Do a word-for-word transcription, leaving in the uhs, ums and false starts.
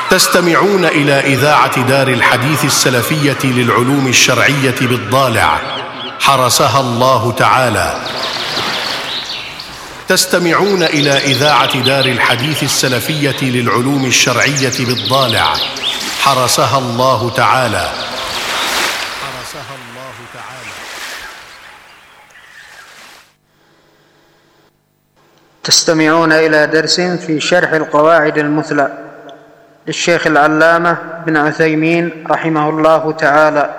تستمعون إلى إذاعة دار الحديث السلفية للعلوم الشرعية بالضالع حرسها الله تعالى. تستمعون إلى إذاعة دار الحديث السلفية للعلوم الشرعية بالضالع حرسها الله تعالى. حرسها الله تعالى. تستمعون إلى درس في شرح القواعد المثلى للشيخ العلامة بن عثيمين رحمه الله تعالى.